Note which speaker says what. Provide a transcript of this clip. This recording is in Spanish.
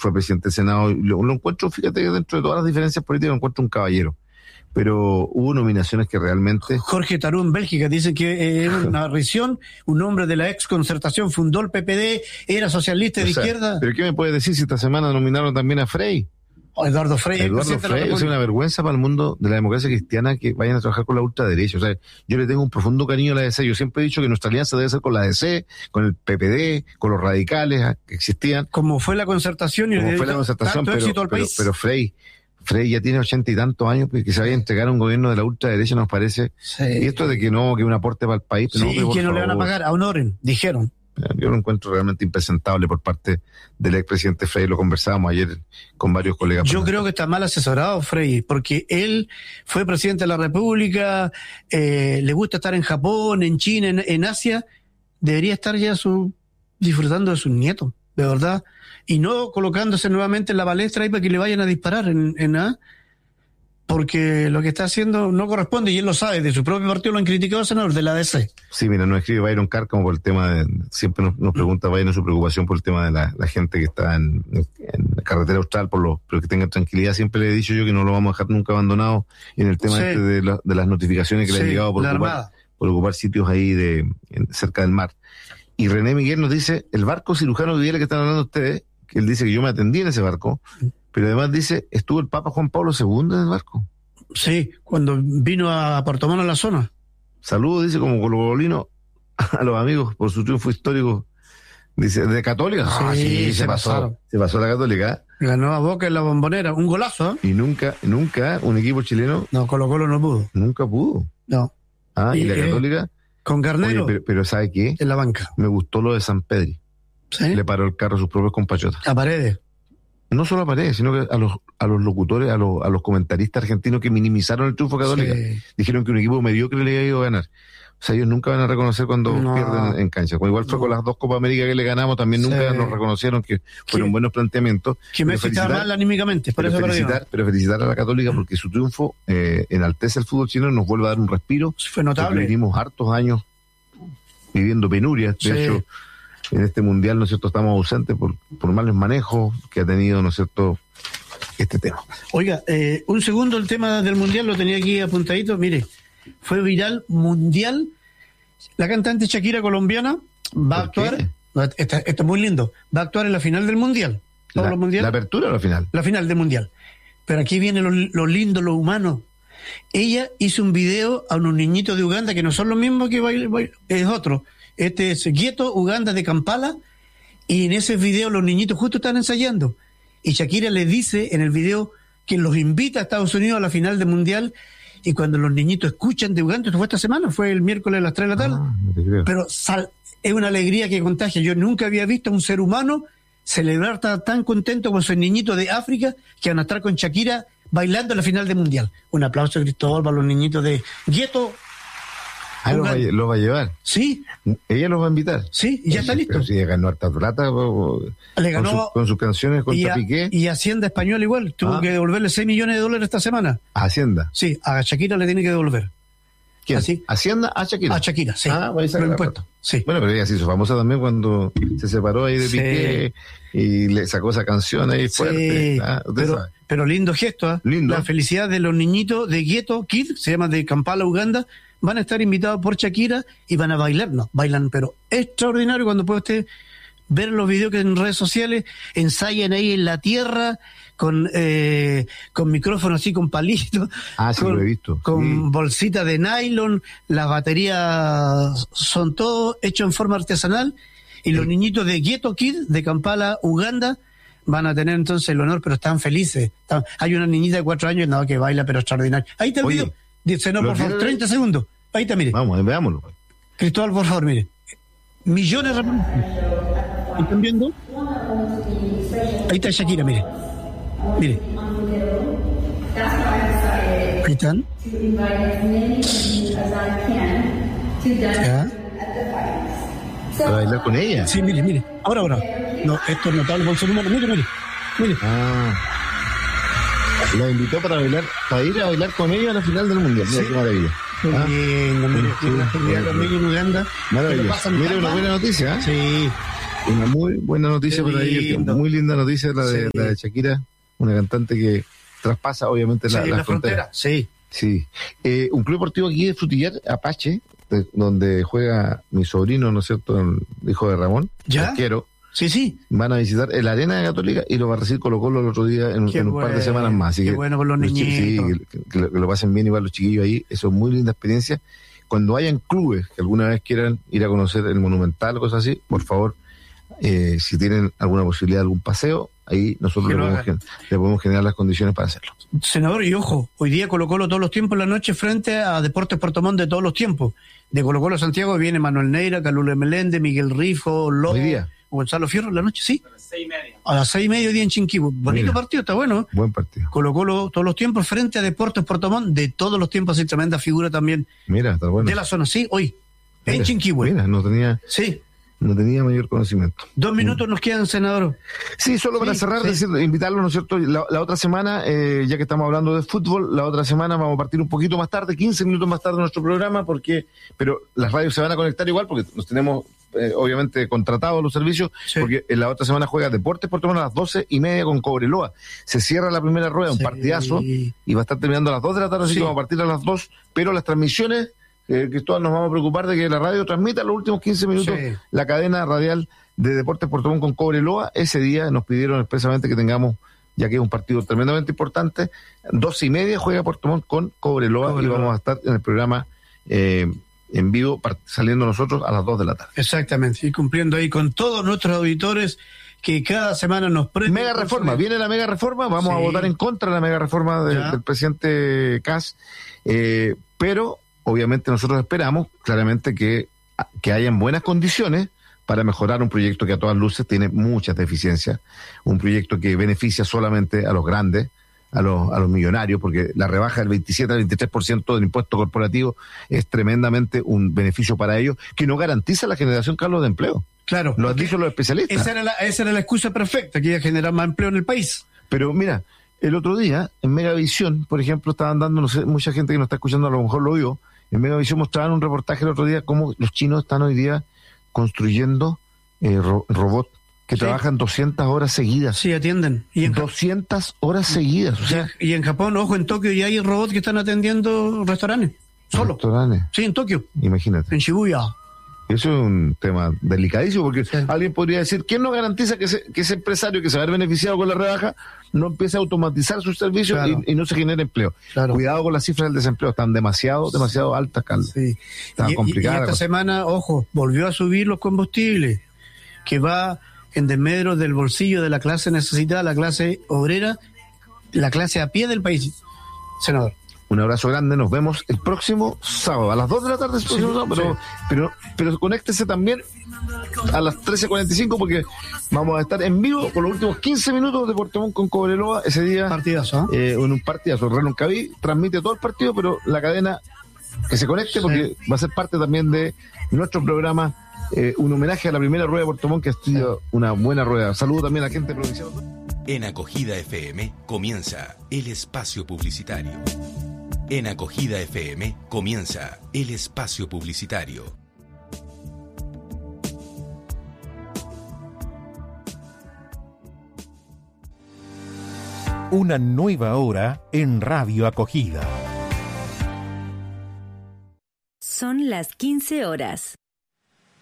Speaker 1: fue presidente del Senado. Lo encuentro, fíjate, que dentro de todas las diferencias políticas lo encuentro un caballero. Pero hubo nominaciones que realmente...
Speaker 2: Jorge Tarú en Bélgica dice que era una risión, un hombre de la ex Concertación, fundó el PPD, era socialista de izquierda.
Speaker 1: ¿Pero qué me puede decir si esta semana nominaron también a Frey?
Speaker 2: Eduardo Frey.
Speaker 1: Eduardo Frey es una vergüenza para el mundo de la democracia cristiana que vayan a trabajar con la ultraderecha. O sea, yo le tengo un profundo cariño a la DC. Yo siempre he dicho que nuestra alianza debe ser con la DC, con el PPD, con los radicales que existían.
Speaker 2: Como fue la Concertación,
Speaker 1: pero Frey ya tiene 80 y tantos años, que se vaya a entregar a un gobierno de la ultraderecha nos parece.
Speaker 2: Sí.
Speaker 1: Y esto de que no, que un aporte para el país.
Speaker 2: Sí, y que no le van a pagar, a Honoren, dijeron.
Speaker 1: Yo lo encuentro realmente impresentable por parte del expresidente Frey. Lo conversábamos ayer con varios colegas.
Speaker 2: Yo creo que está mal asesorado Frey, porque él fue presidente de la República, le gusta estar en Japón, en China, en Asia. Debería estar ya disfrutando de sus nietos, de verdad. Y no colocándose nuevamente en la palestra ahí para que le vayan a disparar porque lo que está haciendo no corresponde, y él lo sabe, de su propio partido lo han criticado, senador, de la DC.
Speaker 1: Sí, mira, nos escribe Byron Cárcamo por el tema siempre nos pregunta Byron su preocupación por el tema de la gente que está en la carretera austral, pero que tengan tranquilidad. Siempre le he dicho yo que no lo vamos a dejar nunca abandonado en el tema de las notificaciones que le han llegado por ocupar sitios ahí cerca del mar. Y René Miguel nos dice, el barco cirujano viviera que están hablando ustedes, que él dice que yo me atendí en ese barco, pero además dice, estuvo el Papa Juan Pablo II en el barco.
Speaker 2: Sí, cuando vino a Puerto Montt a la zona.
Speaker 1: Saludos, dice, como colocolino a los amigos por su triunfo histórico. Dice, ¿de Católica?
Speaker 2: Sí,
Speaker 1: se pasó la Católica.
Speaker 2: Ganó a Boca en la Bombonera, un golazo.
Speaker 1: Y nunca un equipo chileno...
Speaker 2: No, Colo-Colo no pudo.
Speaker 1: Nunca pudo.
Speaker 2: No.
Speaker 1: Y la Católica...
Speaker 2: Con Garnero.
Speaker 1: Oye, pero ¿sabe qué?
Speaker 2: En la banca.
Speaker 1: Me gustó lo de San Pedri.
Speaker 2: ¿Sí?
Speaker 1: Le paró el carro a sus propios compatriotas.
Speaker 2: A Paredes.
Speaker 1: No solo a Paredes, sino que a los locutores, a los comentaristas argentinos que minimizaron el triunfo Católica. Sí. Dijeron que un equipo mediocre le había ido a ganar. O sea, ellos nunca van a reconocer cuando pierden en cancha. Igual fue con las 2 Copas América que le ganamos, también nunca nos reconocieron que fueron buenos planteamientos.
Speaker 2: Que Messi estaba mal anímicamente, por eso
Speaker 1: pero felicitar a la Católica porque su triunfo enaltece el fútbol chileno, nos vuelve a dar un respiro.
Speaker 2: Fue notable.
Speaker 1: Vivimos hartos años viviendo penurias. De hecho, en este mundial, ¿no es cierto?, estamos ausentes por malos manejos que ha tenido, ¿no es cierto?, este tema.
Speaker 2: Oiga, un segundo, el tema del mundial lo tenía aquí apuntadito. Mire, fue viral mundial. La cantante Shakira colombiana va a actuar. Esto es muy lindo. Va a actuar en la final del mundial.
Speaker 1: ¿La apertura o la final?
Speaker 2: La final del mundial. Pero aquí viene lo lindo, lo humano. Ella hizo un video a unos niñitos de Uganda que no son los mismos que bailan, es otro. Este es Gueto, Uganda, de Kampala, y en ese video los niñitos justo están ensayando. Y Shakira les dice en el video que los invita a Estados Unidos a la final del mundial, y cuando los niñitos escuchan de Uganda, esto fue esta semana, fue el miércoles a las 3 de la tarde,
Speaker 1: no te creo.
Speaker 2: Pero es una alegría que contagia. Yo nunca había visto a un ser humano celebrar tan contento con sus niñitos de África que van a estar con Shakira bailando en la final del mundial. Un aplauso, Cristóbal, para los niñitos de Gueto.
Speaker 1: ¿Lo va a llevar?
Speaker 2: Sí.
Speaker 1: ¿Ella los va a invitar?
Speaker 2: Sí, ya está listo.
Speaker 1: Pero si ganó harta plata
Speaker 2: le ganó,
Speaker 1: con sus canciones contra Piqué.
Speaker 2: Y Hacienda Española igual, tuvo que devolverle $6 millones esta semana.
Speaker 1: ¿A Hacienda?
Speaker 2: Sí, a Shakira le tiene que devolver.
Speaker 1: ¿Quién?
Speaker 2: ¿Así?
Speaker 1: ¿Hacienda a Shakira?
Speaker 2: A Shakira, sí.
Speaker 1: Los
Speaker 2: impuestos. Sí.
Speaker 1: Bueno, pero ella se hizo famosa también cuando se separó ahí de Piqué y le sacó esa canción ahí fuerte.
Speaker 2: Pero lindo gesto,
Speaker 1: lindo.
Speaker 2: La felicidad de los niñitos de Gueto Kid, se llama, de Kampala, Uganda, van a estar invitados por Shakira y van a bailar. No, bailan, pero extraordinario. Cuando puede usted ver los videos que en redes sociales ensayan ahí en la tierra con micrófono así, con palitos.
Speaker 1: Sí, lo he visto.
Speaker 2: Con bolsitas de nylon, las baterías son todo hecho en forma artesanal, y los niñitos de Gueto Kid, de Kampala, Uganda, van a tener entonces el honor, pero están felices. Hay una niñita de 4 años que baila, pero extraordinario. Ahí está el video. Dice, por favor, 30 segundos. Ahí está, mire.
Speaker 1: Vamos, veámoslo.
Speaker 2: Cristóbal, por favor, mire. Millones de reproducciones. ¿Están viendo? Ahí está Shakira, mire. Mire. Ahí están. ¿Ya?
Speaker 1: ¿Para bailar con ella?
Speaker 2: Sí, mire. Ahora. No, esto es notable por su número. Mire.
Speaker 1: La invitó para ir a bailar con ella a la final del mundial. Mira, qué maravilla.
Speaker 2: Mire, una genial con ella en Uganda.
Speaker 1: Maravilloso. Mira, una buena noticia.
Speaker 2: Sí.
Speaker 1: Una muy buena noticia por ahí, muy linda noticia la de Shakira, una cantante que traspasa obviamente la frontera.
Speaker 2: Sí.
Speaker 1: Sí. Un club deportivo aquí de Frutillar, Apache, donde juega mi sobrino, ¿no es cierto?, el hijo de Ramón, arquero.
Speaker 2: Sí.
Speaker 1: Van a visitar el Arena de Católica y lo va a recibir Colo-Colo el otro día en un par de semanas más. Así
Speaker 2: qué bueno por los niñitos.
Speaker 1: Sí, que lo pasen bien igual los chiquillos ahí. Eso es muy linda experiencia. Cuando hayan clubes que alguna vez quieran ir a conocer el Monumental o cosas así, por favor, si tienen alguna posibilidad de algún paseo, ahí nosotros le podemos generar las condiciones para hacerlo.
Speaker 2: Senador, y ojo, hoy día Colo-Colo todos los tiempos en la noche frente a Deportes Puerto Montt de todos los tiempos. De Colo-Colo a Santiago viene Manuel Neira, Calule Meléndez, Miguel Rifo, Lobo, Gonzalo Fierro en la noche, sí. A las 6:30 hoy día en Chinquihue. Bonito partido, está bueno.
Speaker 1: Buen partido.
Speaker 2: Colo-Colo todos los tiempos frente a Deportes Puerto Montt de todos los tiempos, y tremenda figura también.
Speaker 1: Mira, está bueno.
Speaker 2: De la zona, sí, hoy. En Chinquihue.
Speaker 1: Mira, no tenía mayor conocimiento.
Speaker 2: 2 minutos nos quedan, senador.
Speaker 1: Sí, solo para cerrar, invitarlo, ¿no es cierto? La otra semana, ya que estamos hablando de fútbol, la otra semana vamos a partir un poquito más tarde, 15 minutos más tarde de nuestro programa, pero las radios se van a conectar igual porque nos tenemos obviamente contratados los servicios, porque en la otra semana juega Deportes Puerto Montt a las 12:30 con Cobreloa. Se cierra la primera rueda, un partidazo, y va a estar terminando a las 2 de la tarde, así que vamos a partir a las 2, pero las transmisiones, que todos nos vamos a preocupar de que la radio transmita los últimos 15 minutos la cadena radial de Deportes Puerto Montt con Cobreloa. Ese día nos pidieron expresamente que tengamos, ya que es un partido tremendamente importante, 12:30 juega Puerto Montt con Cobreloa y vamos a estar en el programa en vivo, saliendo nosotros a las 2 de la tarde.
Speaker 2: Exactamente, y cumpliendo ahí con todos nuestros auditores que cada semana nos prenden.
Speaker 1: Mega reforma, viene la mega reforma, vamos a votar en contra de la mega reforma del presidente Kast, pero obviamente nosotros esperamos claramente que hayan buenas condiciones para mejorar un proyecto que a todas luces tiene muchas deficiencias, un proyecto que beneficia solamente a los grandes, a los millonarios, porque la rebaja del 27 al 23% del impuesto corporativo es tremendamente un beneficio para ellos, que no garantiza la generación, Carlos, de empleo.
Speaker 2: Claro.
Speaker 1: Lo han dicho los especialistas.
Speaker 2: Esa era la excusa perfecta, que iba a generar más empleo en el país.
Speaker 1: Pero mira, el otro día, en Megavisión, por ejemplo, estaban dando, no sé, mucha gente que nos está escuchando a lo mejor lo vio, en Megavisión mostraban un reportaje el otro día cómo los chinos están hoy día construyendo robots que trabajan 200 horas seguidas.
Speaker 2: Sí, atienden.
Speaker 1: 200 horas seguidas. O sea,
Speaker 2: y en Japón, ojo, en Tokio ya hay robots que están atendiendo restaurantes. Solo.
Speaker 1: ¿Restaurantes?
Speaker 2: Sí, en Tokio.
Speaker 1: Imagínate.
Speaker 2: En Shibuya.
Speaker 1: Eso es un tema delicadísimo, porque alguien podría decir, ¿quién no garantiza que ese empresario que se va a ver beneficiado con la rebaja no empiece a automatizar sus servicios y no se genere empleo? Claro. Cuidado con las cifras del desempleo, están demasiado altas, Carlos. Sí.
Speaker 2: Está complicada. Y esta semana, ojo, volvió a subir los combustibles, que va en desmedro del bolsillo de la clase necesitada, la clase obrera, la clase a pie del país. Senador.
Speaker 1: Un abrazo grande, nos vemos el próximo sábado a las 2 de la tarde, pero conéctese también a las 13:45 porque vamos a estar en vivo con los últimos 15 minutos de Puerto Montt con Cobreloa ese día.
Speaker 2: Partidazo.
Speaker 1: En un partidazo. Relon Caví transmite todo el partido, pero la cadena que se conecte porque va a ser parte también de nuestro programa, un homenaje a la primera rueda de Puerto Montt, que ha sido una buena rueda. Saludo también a la gente provincial.
Speaker 3: En Acogida FM comienza el espacio publicitario. En Acogida FM comienza el espacio publicitario.
Speaker 4: Una nueva hora en Radio Acogida.
Speaker 5: Son las 15 horas.